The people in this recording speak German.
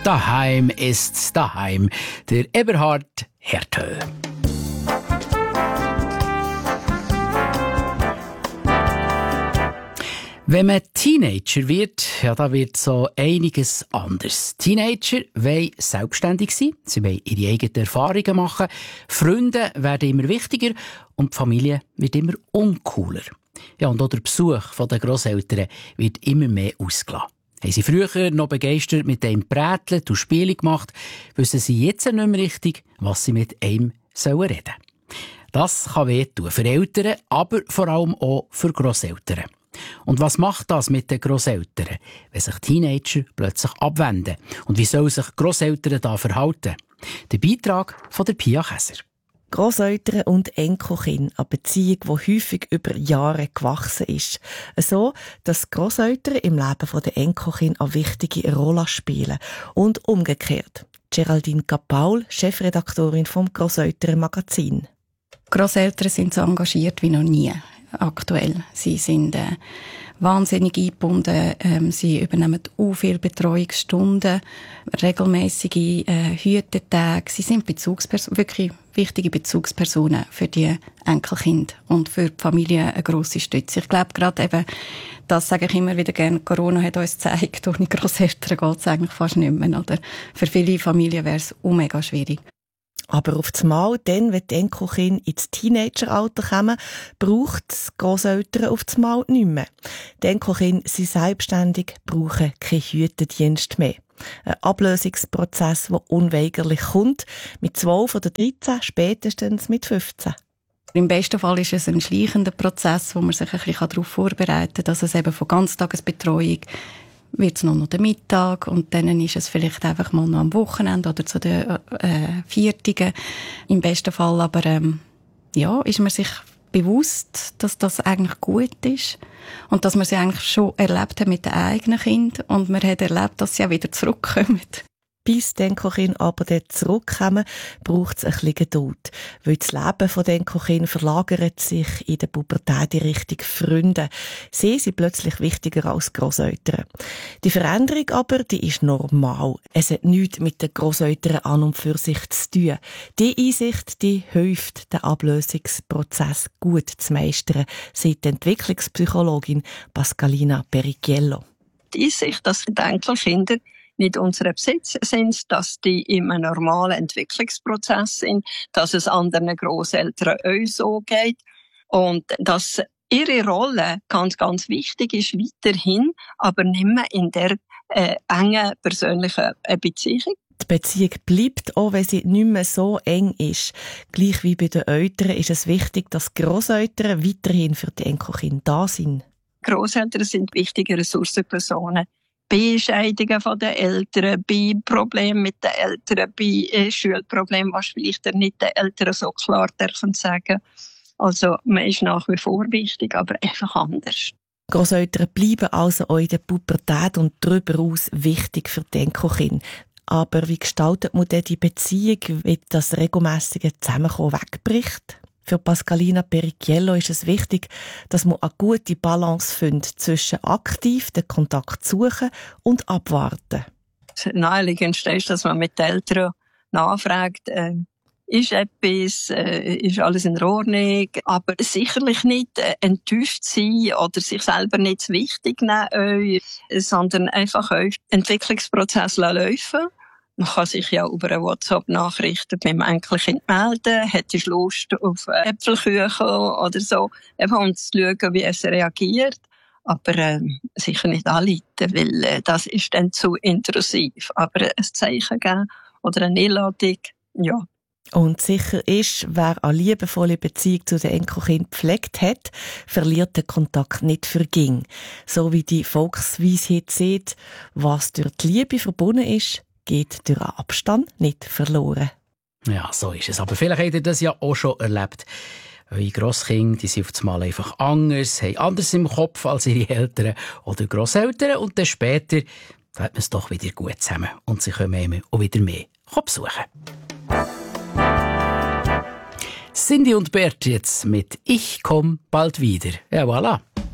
Daheim ist's daheim. Der Eberhard Hertel. Wenn man Teenager wird, ja, da wird so einiges anders. Teenager wollen selbstständig sein, sie wollen ihre eigenen Erfahrungen machen, Freunde werden immer wichtiger und die Familie wird immer uncooler. Ja, und auch der Besuch der Grosseltern wird immer mehr ausgelassen. Haben sie früher noch begeistert mit einem Prätelt und Spiele gemacht, wissen sie jetzt nicht mehr richtig, was sie mit einem reden sollen. Das kann wehtun für Eltern, aber vor allem auch für Grosseltern. Und was macht das mit den Grosseltern, wenn sich Teenager plötzlich abwenden? Und wie sollen sich Grosseltern da verhalten? Der Beitrag von der Pia Käser. Grosseltern und Enkelkinder, eine Beziehung, die häufig über Jahre gewachsen ist. So, dass Grosseltern im Leben der Enkelkinder eine wichtige Rolle spielen. Und umgekehrt. Geraldine Kapaul, Chefredaktorin vom Grosseltern-Magazin. Grosseltern sind so engagiert wie noch nie. Aktuell. Sie sind wahnsinnig eingebunden. Sie übernehmen auch viele Betreuungsstunden, regelmäßige Hütetage. Sie sind wirklich wichtige Bezugspersonen für die Enkelkinder und für die Familie eine grosse Stütze. Ich glaube gerade eben, das sage ich immer wieder gerne, Corona hat uns gezeigt, ohne Grosseltern geht es eigentlich fast nicht mehr. Oder? Für viele Familien wäre es auch mega schwierig. Aber auf das Mal, dann, wenn die Enkelkinder ins Teenageralter kommen, braucht es Grosseltern auf das Mal nicht mehr. Die Enkelkinder sind selbstständig, brauchen keinen Hütendienst mehr. Ein Ablösungsprozess, der unweigerlich kommt, mit 12 oder 13, spätestens mit 15. Im besten Fall ist es ein schleichender Prozess, wo man sich ein bisschen darauf vorbereiten kann, dass es eben von Ganztagesbetreuung wird es noch der Mittag und dann ist es vielleicht einfach mal noch am Wochenende oder zu den Viertigen. Im besten Fall aber ist man sich bewusst, dass das eigentlich gut ist und dass man sie eigentlich schon erlebt hat mit den eigenen Kindern und man hat erlebt, dass sie auch wieder zurückkommen. Bis die Enkelkinder aber dort zurückkommen, braucht es ein bisschen Geduld. Weil das Leben der Enkelkinder verlagert sich in der Pubertät in Richtung Freunde. Sie sind plötzlich wichtiger als Grosseltern. Die Veränderung aber, die ist normal. Es hat nichts mit den Grosseltern an und für sich zu tun. Die Einsicht, die hilft, den Ablösungsprozess gut zu meistern, sagt die Entwicklungspsychologin Pascalina Pericchiello. Die Einsicht, dass die Enkelkinder nicht unsere Besitz sind, dass die in einem normalen Entwicklungsprozess sind, dass es anderen Grosseltern auch so geht und dass ihre Rolle ganz, ganz wichtig ist weiterhin, aber nicht mehr in der engen persönlichen Beziehung. Die Beziehung bleibt, auch wenn sie nicht mehr so eng ist. Gleich wie bei den Eltern ist es wichtig, dass Grosseltern weiterhin für die Enkelkinder da sind. Grosseltern sind wichtige Ressourcenpersonen. Bei Scheidungen von den Eltern, bei Problemen mit den Eltern, bei Schulproblemen, was vielleicht nicht den Eltern so klar dürfen sagen. Also man ist nach wie vor wichtig, aber einfach anders. Grosseltern bleiben also auch in der Pubertät und darüber aus wichtig für die Enkelkinder. Aber wie gestaltet man denn die Beziehung, wenn das regelmässige Zusammenkommen wegbricht? Für Pascalina Pericchiello ist es wichtig, dass man eine gute Balance findet zwischen aktiv den Kontakt suchen und abwarten. Das Naheliegendste ist, dass man mit den Eltern nachfragt, ist etwas, ist alles in Ordnung, aber sicherlich nicht enttäuscht sein oder sich selber nicht zu wichtig nehmen, sondern einfach den Entwicklungsprozess laufen. Man kann sich ja über eine WhatsApp-Nachricht mit dem Enkelkind melden, hättest du Lust auf Äpfelkuchen oder so, und zu schauen, wie es reagiert. Aber sicher nicht anrufen, weil das ist dann zu intrusiv. Aber ein Zeichen geben oder eine Einladung, ja. Und sicher ist, wer eine liebevolle Beziehung zu den Enkelkindern gepflegt hat, verliert den Kontakt nicht für ging. So wie die Volksweisheit sieht, was durch die Liebe verbunden ist, geht durch einen Abstand nicht verloren. Ja, so ist es. Aber vielleicht habt ihr das ja auch schon erlebt. Eure Grosskinder, die sind auf einmal einfach anders, haben anders im Kopf als ihre Eltern oder Grosseltern. Und dann später hat man es doch wieder gut zusammen. Und sie können auch wieder mehr besuchen. Cindy und Bert jetzt mit «Ich komm bald wieder». Ja, voilà.